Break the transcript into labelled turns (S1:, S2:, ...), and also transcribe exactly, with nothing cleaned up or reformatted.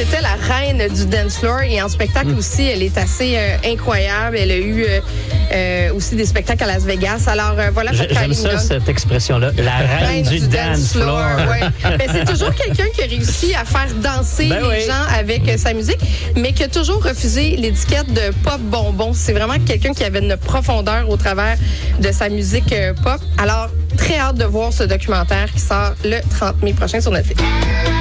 S1: c'était la reine du dance floor et en spectacle mmh. aussi, elle est assez euh, incroyable. Elle a eu euh, euh, aussi des spectacles à Las Vegas. Alors euh, voilà.
S2: J'aime Kylie ça, Minogue. Cette expression-là, la reine, reine du, du dance, dance floor. floor.
S1: Ouais. Ben, c'est toujours quelqu'un qui a réussi à faire danser ben les oui. gens avec euh, sa musique, mais qui a toujours refusé l'étiquette de pop bonbon. C'est vraiment quelqu'un qui avait une profondeur au travers de sa musique euh, pop. Alors, très hâte de voir ce documentaire qui sort le trente mai prochain sur Netflix.